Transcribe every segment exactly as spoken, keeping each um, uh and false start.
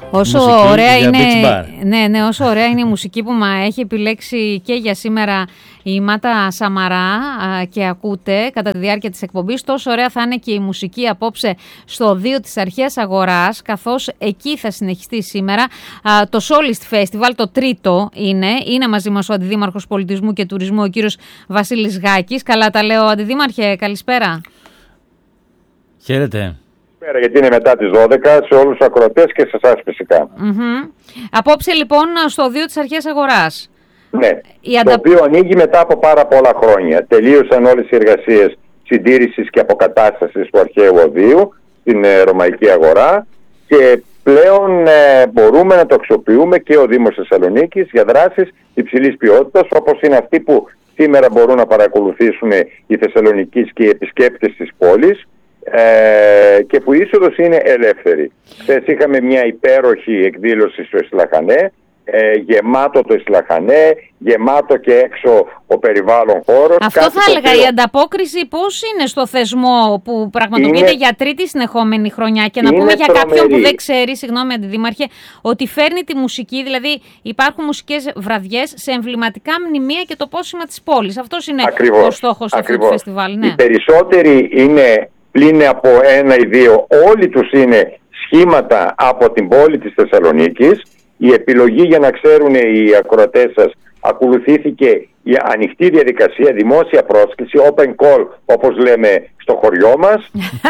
Όσο ωραία, είναι, ναι, ναι, όσο ωραία είναι η μουσική που μα έχει επιλέξει και για σήμερα η Μάτα Σαμαρά και ακούτε κατά τη διάρκεια της εκπομπής, τόσο ωραία θα είναι και η μουσική απόψε στο δύο της Αρχαίας Αγοράς, καθώς εκεί θα συνεχιστεί σήμερα το Solist Festival, το τρίτο είναι. Είναι μαζί μας ο Αντιδήμαρχος Πολιτισμού και Τουρισμού, ο κύριος Βασίλης Γάκης. Καλά τα λέω, Αντιδήμαρχε, καλησπέρα. Χαίρετε. Γιατί είναι μετά τις δώδεκα, σε όλους τους ακροατές και σε εσάς φυσικά. Mm-hmm. Απόψε λοιπόν στο δύο της Αρχαίας Αγοράς. Ναι, η αντα... το οποίο ανοίγει μετά από πάρα πολλά χρόνια. Τελείωσαν όλες οι εργασίες συντήρησης και αποκατάστασης του αρχαίου οδείου στην ε, Ρωμαϊκή Αγορά και πλέον ε, μπορούμε να το αξιοποιούμε και ο Δήμος Θεσσαλονίκης για δράσεις υψηλής ποιότητας, όπως είναι αυτή που σήμερα μπορούν να παρακολουθήσουν οι Θεσσαλονικείς και οι επισκέπτες της πόλης. Ε, και που η είσοδος είναι ελεύθερη. Χθες είχαμε μια υπέροχη εκδήλωση στο Ισλαχανέ, ε, γεμάτο το Ισλαχανέ, γεμάτο και έξω ο περιβάλλον χώρος. Αυτό θα έλεγα, οποίο... η ανταπόκριση πώς είναι στο θεσμό που πραγματοποιείται είναι... για τρίτη συνεχόμενη χρονιά, και να πούμε για τρομερή. Κάποιον που δεν ξέρει, συγγνώμη Αντιδήμαρχε, ότι φέρνει τη μουσική, δηλαδή υπάρχουν μουσικές βραδιές σε εμβληματικά μνημεία και το πόσημα της πόλης. Αυτός είναι ακριβώς, ο στόχος αυτού του φεστιβάλ. Ναι. Οι περισσότεροι είναι... πλην από ένα ή δύο, όλοι τους είναι σχήματα από την πόλη της Θεσσαλονίκης. Η επιλογή, για να ξέρουν οι ακροατές σας, ακολουθήθηκε η ανοιχτή διαδικασία, δημόσια πρόσκληση, open call όπως λέμε στο χωριό μας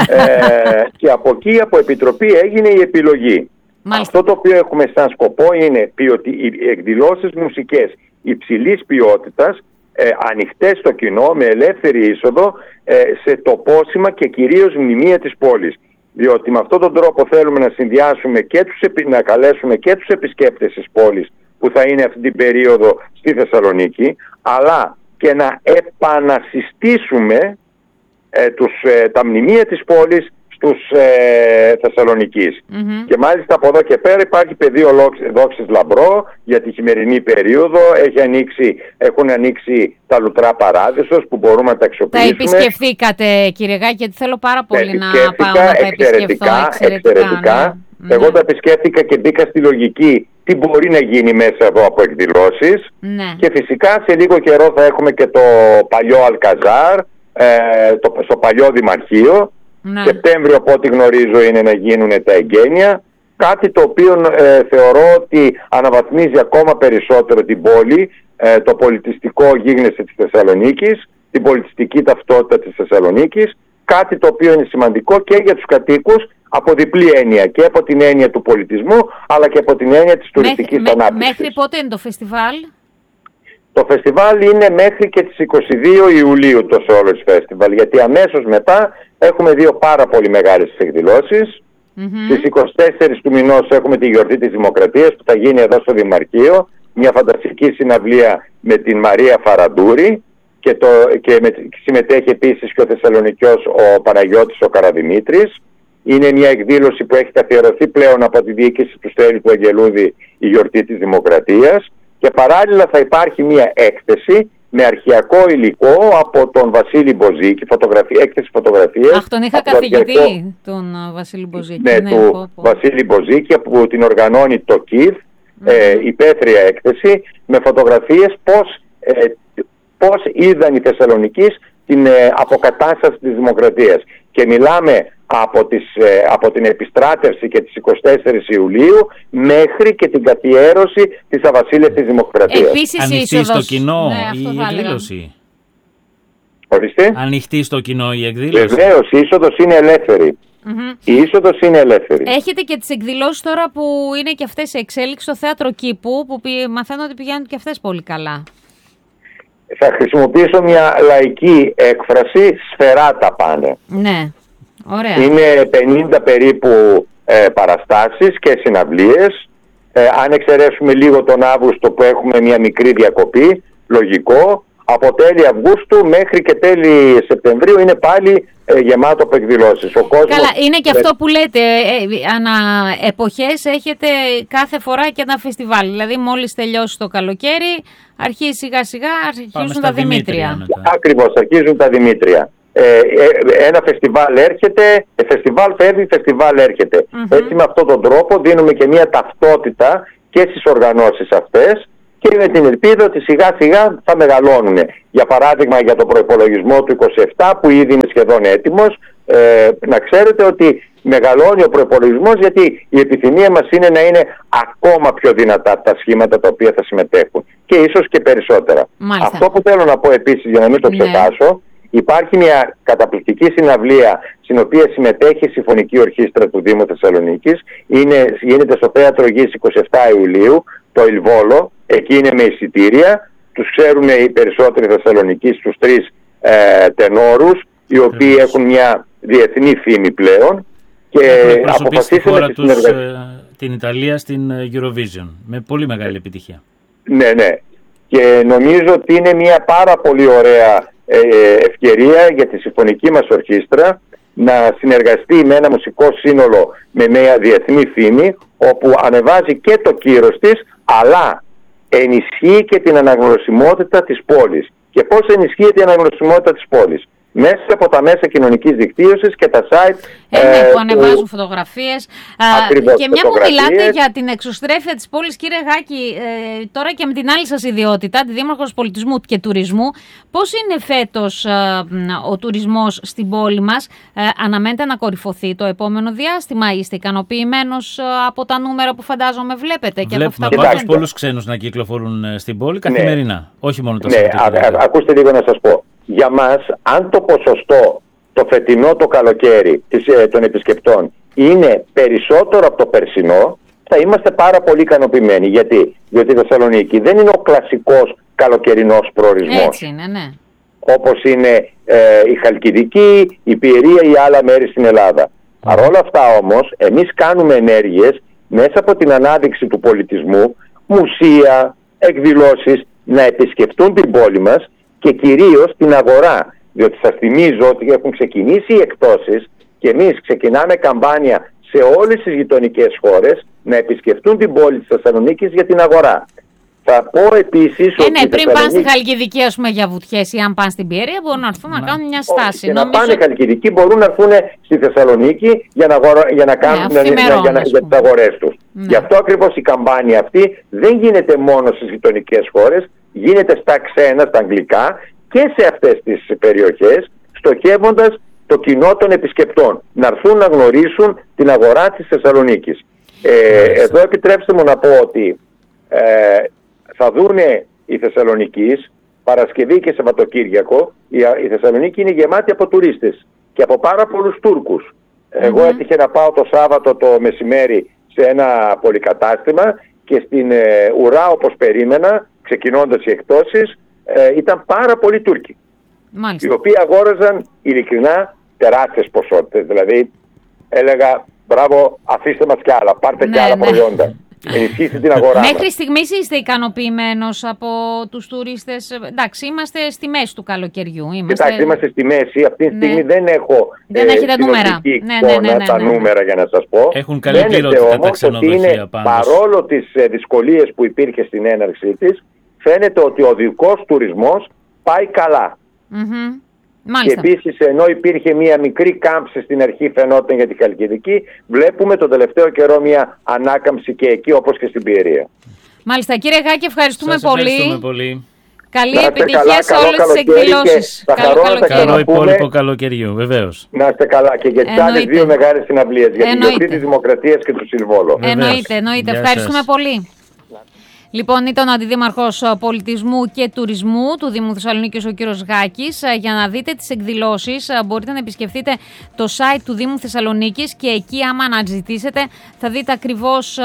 ε, και από εκεί από επιτροπή έγινε η επιλογή. Μάλιστα. Αυτό το οποίο έχουμε σαν σκοπό είναι ποιοτι... οι εκδηλώσεις μουσικές υψηλής ποιότητας, Ε, ανοιχτές στο κοινό, με ελεύθερη είσοδο ε, σε τοπόσημα και κυρίως μνημεία της πόλης. Διότι με αυτόν τον τρόπο θέλουμε να συνδυάσουμε και τους, να καλέσουμε και τους επισκέπτες της πόλης που θα είναι αυτή την περίοδο στη Θεσσαλονίκη, αλλά και να επανασυστήσουμε ε, τους, ε, τα μνημεία της πόλης στους ε, Θεσσαλονικείς. Mm-hmm. Και μάλιστα από εδώ και πέρα υπάρχει πεδίο δόξης λαμπρό για τη χειμερινή περίοδο. Έχει ανοίξει, έχουν ανοίξει τα Λουτρά Παράδεισος που μπορούμε να τα αξιοποιήσουμε. Τα επισκεφθήκατε, κύριε Γάκη, γιατί θέλω πάρα πολύ να πάω να τα εξαιρετικά, επισκεφθώ. Εξαιρετικά. Ναι. Εγώ τα επισκέφθηκα και μπήκα στη λογική τι μπορεί να γίνει μέσα εδώ από εκδηλώσεις. Ναι. Και φυσικά σε λίγο καιρό θα έχουμε και το παλιό Αλκαζάρ, ε, το, στο παλιό Δημαρχείο. Ναι. Σεπτέμβριο, από ό,τι γνωρίζω, είναι να γίνουν τα εγγένεια. Κάτι το οποίο ε, θεωρώ ότι αναβαθμίζει ακόμα περισσότερο την πόλη, ε, το πολιτιστικό γίγνεσθε της Θεσσαλονίκης, την πολιτιστική ταυτότητα της Θεσσαλονίκης. Κάτι το οποίο είναι σημαντικό και για τους κατοίκους από διπλή έννοια. Και από την έννοια του πολιτισμού, αλλά και από την έννοια της τουριστικής μέχρι, ανάπτυξης. Μέχρι πότε είναι το φεστιβάλ? Το φεστιβάλ είναι μέχρι και τις είκοσι δύο Ιουλίου το Solist Festival, γιατί αμέσως μετά έχουμε δύο πάρα πολύ μεγάλες εκδηλώσεις. Mm-hmm. Στις είκοσι τέσσερις του μηνός έχουμε τη γιορτή της Δημοκρατίας που θα γίνει εδώ στο Δημαρχείο, μια φανταστική συναυλία με την Μαρία Φαραντούρη και, το, και με, συμμετέχει επίσης και ο Θεσσαλονικιός ο Παναγιώτης ο Καραδημήτρης. Είναι μια εκδήλωση που έχει καθιερωθεί πλέον από τη διοίκηση του Στέλιου του Αγγελούδη, η γιορτή της Δημοκρατίας. Και παράλληλα θα υπάρχει μια έκθεση με αρχαιακό υλικό από τον Βασίλη Μποζίκη, φωτογραφία, έκθεση φωτογραφίες. Αχ, τον είχα καθηγητή, αρχαιακό... τον Βασίλη Μποζίκη. Ναι, ναι, του πω, πω. Βασίλη Μποζίκη, που την οργανώνει το ΚΙΒ, mm. ε, υπαίθρια έκθεση, με φωτογραφίες πώς, ε, πώς είδαν οι Θεσσαλονικείς την ε, αποκατάσταση της δημοκρατίας. Και μιλάμε από, τις, ε, από την επιστράτευση και τις είκοσι τέσσερις Ιουλίου μέχρι και την καθιέρωση της αβασίλευτης δημοκρατίας. Επίσης, ανοιχτή στο κοινό, ναι, η εκδήλωση. Ορίστε. Ανοιχτή στο κοινό η εκδήλωση. Βεβαίως, η είσοδος είναι ελεύθερη. Mm-hmm. Η είσοδος είναι ελεύθερη. Έχετε και τις εκδηλώσεις τώρα που είναι και αυτές σε εξέλιξη στο Θέατρο Κήπου, που μαθαίνω ότι πηγαίνουν και αυτές πολύ καλά. Θα χρησιμοποιήσω μια λαϊκή έκφραση, σφαιράτα πάνε. Ναι, ωραία. Είναι πενήντα περίπου ε, παραστάσεις και συναυλίες. Ε, αν εξαιρέσουμε λίγο τον Αύγουστο που έχουμε μια μικρή διακοπή, λογικό, από τέλη Αυγούστου μέχρι και τέλη Σεπτεμβρίου είναι πάλι ε, γεμάτο από εκδηλώσεις. Ο κόσμος... Καλά, είναι και αυτό που λέτε, ε, ανά εποχές έχετε κάθε φορά και ένα φεστιβάλ. Δηλαδή μόλις τελειώσει το καλοκαίρι, αρχίζει σιγά σιγά, αρχίζουν τα Δημήτρια. Δημήτρια. Ακριβώς, αρχίζουν τα Δημήτρια. ε, ένα φεστιβάλ έρχεται, φεστιβάλ φεύγει, φεστιβάλ έρχεται. Mm-hmm. Έτσι με αυτόν τον τρόπο δίνουμε και μια ταυτότητα και στις οργανώσεις αυτές και με την ελπίδα ότι σιγά σιγά θα μεγαλώνουν. Για παράδειγμα, για το προϋπολογισμό του είκοσι επτά που ήδη είναι σχεδόν έτοιμος, ε, να ξέρετε ότι μεγαλώνει ο προϋπολογισμός, γιατί η επιθυμία μας είναι να είναι ακόμα πιο δυνατά τα σχήματα τα οποία θα συμμετέχουν και ίσως και περισσότερα. Μάλιστα. Αυτό που θέλω να πω επίσης, για να μην το ξεχάσω, ναι. Υπάρχει μια καταπληκτική συναυλία στην οποία συμμετέχει η Συμφωνική Ορχήστρα του Δήμου Θεσσαλονίκης. Είναι, γίνεται στο Θέατρο Γης εικοστή εβδόμη Ιουλίου, το Ιλβόλο. Εκεί είναι με εισιτήρια. Τους ξέρουν οι περισσότεροι Θεσσαλονικοί στους τρεις ε, τενόρους, οι οποίοι mm. έχουν μια διεθνή φήμη πλέον. Και αποφασίσαμε τη συνεργασία. Τους, την Ιταλία στην Eurovision με πολύ μεγάλη επιτυχία. Ναι, ναι. Και νομίζω ότι είναι μια πάρα πολύ ωραία ε, ευκαιρία για τη συμφωνική μας ορχήστρα να συνεργαστεί με ένα μουσικό σύνολο με μια διεθνή φήμη, όπου ανεβάζει και το κύρος της, αλλά ενισχύει και την αναγνωσιμότητα της πόλης. Και πώς ενισχύεται η αναγνωσιμότητα της πόλης? Μέσα από τα μέσα κοινωνικής δικτύωσης και τα site ε, ναι, ε, που ανεβάζουν που... φωτογραφίες. Ακριβώς, και μια φωτογραφίες. Που μιλάτε για την εξωστρέφεια της πόλης, κύριε Γάκη, ε, τώρα και με την άλλη σας ιδιότητα, τη Δήμαρχος Πολιτισμού και Τουρισμού, πώς είναι φέτος ε, ο τουρισμός στην πόλη μας? Ε, αναμένετε να κορυφωθεί το επόμενο διάστημα? Είστε ικανοποιημένος ε, από τα νούμερα που φαντάζομαι βλέπετε? Βλέπουμε από τους πολλούς ξένους να κυκλοφορούν στην πόλη καθημερινά, ναι. Όχι μόνο τα Σαββατοκύριακα. Ναι, ακούστε λίγο να σας πω. Για μας, αν το ποσοστό το φετινό το καλοκαίρι της, ε, των επισκεπτών είναι περισσότερο από το περσινό, θα είμαστε πάρα πολύ ικανοποιημένοι. Γιατί? Διότι η Θεσσαλονίκη δεν είναι ο κλασικός καλοκαιρινός προορισμός. Έτσι είναι, ναι. Όπως είναι ε, η Χαλκιδική, η Πιερία ή άλλα μέρη στην Ελλάδα. Παρ' όλα αυτά όμως, εμείς κάνουμε ενέργειες μέσα από την ανάδειξη του πολιτισμού, μουσεία, εκδηλώσεις, να επισκεφτούν την πόλη μας και κυρίως την αγορά. Διότι σας θυμίζω ότι έχουν ξεκινήσει οι εκπτώσεις και εμείς ξεκινάμε καμπάνια σε όλες τις γειτονικές χώρες να επισκεφτούν την πόλη της Θεσσαλονίκης για την αγορά. Θα πω επίσης ε, ότι. Ναι, πριν πάνε στη Χαλκιδική, ας πούμε, για βουτιές ή αν πάνε στην Πιερία, μπορούν να έρθουν να κάνουν μια στάση. Και νομίζω... να πάνε Χαλκιδική, μπορούν να έρθουν στη Θεσσαλονίκη για να, αγορα... για να κάνουν ναι, για, για, για τις αγορές τους. Ναι. Γι' αυτό ακριβώς η καμπάνια αυτή δεν γίνεται μόνο στις γειτονικές χώρες, γίνεται στα ξένα, στα αγγλικά και σε αυτές τις περιοχές, στοχεύοντας το κοινό των επισκεπτών να έρθουν να γνωρίσουν την αγορά της Θεσσαλονίκης. Ε, εδώ επιτρέψτε μου να πω ότι ε, θα δούνε οι Θεσσαλονικείς Παρασκευή και Σαββατοκύριακο. Η, η Θεσσαλονίκη είναι γεμάτη από τουρίστες και από πάρα πολλούς Τούρκους. Mm-hmm. Εγώ έτυχε να πάω το Σάββατο το μεσημέρι σε ένα πολυκατάστημα και στην ε, ουρά, όπως περίμενα, ξεκινώντας οι εκπτώσεις, ε, ήταν πάρα πολλοί Τούρκοι. Μάλιστα. Οι οποίοι αγόραζαν ειλικρινά τεράστιες ποσότητες. Δηλαδή έλεγα μπράβο, αφήστε μας κι άλλα, πάρτε ναι, κι άλλα ναι. προϊόντα. Ενισχύσει την αγορά. Μέχρι στιγμής είστε ικανοποιημένος από τους τουρίστες? Εντάξει, είμαστε στη μέση του καλοκαιριού. Είμαστε... Κοιτάξτε, είμαστε στη μέση. Αυτή τη στιγμή ναι. δεν έχω δεν ε, τα νούμερα. Ναι, ναι, ναι, ναι, ναι, τα ναι. νούμερα για να σας πω. Έχουν καλή ποιότητα τα ξενοδοχεία πάντως. Παρόλο τις ε, δυσκολίες που υπήρχε στην έναρξή της, φαίνεται ότι ο οδικός τουρισμός πάει καλά. Mm-hmm. Και επίσης, ενώ υπήρχε μια μικρή κάμψη στην αρχή, φαινόταν για την Χαλκιδική, βλέπουμε τον τελευταίο καιρό μια ανάκαμψη και εκεί, όπως και στην Πιερία. Μάλιστα. Κύριε Γάκη, ευχαριστούμε, Σας πολύ. ευχαριστούμε πολύ. Καλή επιτυχία καλά, σε όλες τις εκδηλώσεις. Καλό καλοκαίρι. Καλό υπόλοιπο καλοκαιριού, βεβαίως. Να είστε καλά και για τις άλλες δύο μεγάλες συναυλίες, για την Γιορτή της Δημοκρατίας και του Ιλβόλο. Εννοείται, εννοείται. Ευχαριστούμε πολύ. Λοιπόν, ήταν ο Αντιδήμαρχος Πολιτισμού και Τουρισμού του Δήμου Θεσσαλονίκης, ο κύριος Γάκης. Για να δείτε τις εκδηλώσεις μπορείτε να επισκεφτείτε το site του Δήμου Θεσσαλονίκης και εκεί, άμα αναζητήσετε, θα δείτε ακριβώς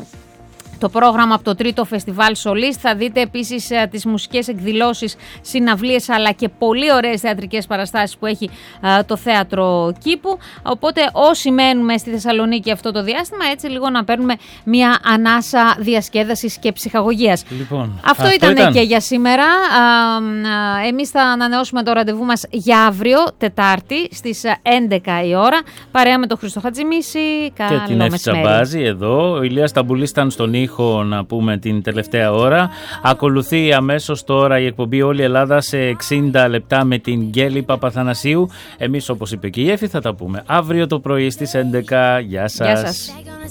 το πρόγραμμα από το τρίτο φεστιβάλ Σολής. Θα δείτε επίσης uh, τις μουσικές εκδηλώσεις, συναυλίες, αλλά και πολύ ωραίες θεατρικές παραστάσεις που έχει uh, το Θέατρο Κήπου. Οπότε όσοι μένουμε στη Θεσσαλονίκη αυτό το διάστημα, έτσι λίγο να παίρνουμε μια ανάσα διασκέδασης και ψυχαγωγίας. Λοιπόν, αυτό, αυτό ήταν, ήταν και για σήμερα. Uh, uh, εμείς θα ανανεώσουμε το ραντεβού μας για αύριο, Τετάρτη, στις έντεκα η ώρα, παρέα με τον Χρήστο Χατζημίση. Και την Εύη Τσαμπάζη εδώ. Ο Ηλίας Ταμπουλής ήταν στον ήχο. ήχο να πούμε την τελευταία ώρα. Ακολουθεί αμέσως τώρα η εκπομπή Όλη η Ελλάδα σε εξήντα λεπτά με την Γκέλη Παπαθανασίου. Εμείς, όπως είπε και η Εφη, θα τα πούμε αύριο το πρωί στις έντεκα. Γεια σας. Γεια σας.